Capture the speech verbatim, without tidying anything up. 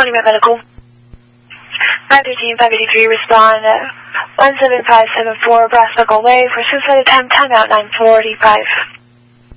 County Met Medical. five thirteen, five eighty-three, respond uh, one seven five seven four Brass Knuckle Way for suicide attempt, timeout nine forty-five.